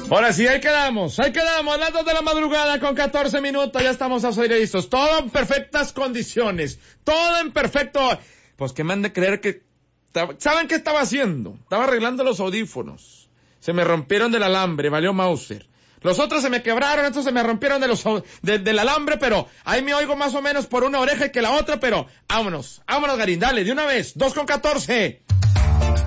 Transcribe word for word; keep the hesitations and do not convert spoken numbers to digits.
Ahora sí, ahí quedamos, ahí quedamos, las dos de la madrugada con catorce minutos, ya estamos a aire listos, todo en perfectas condiciones, todo en perfecto, pues que me han de creer que, ¿saben qué estaba haciendo? Estaba arreglando los audífonos, se me rompieron del alambre, valió Mauser, los otros se me quebraron, estos se me rompieron de los, de, del alambre, pero ahí me oigo más o menos por una oreja que la otra, pero vámonos, vámonos Garín, dale, de una vez, dos con catorce.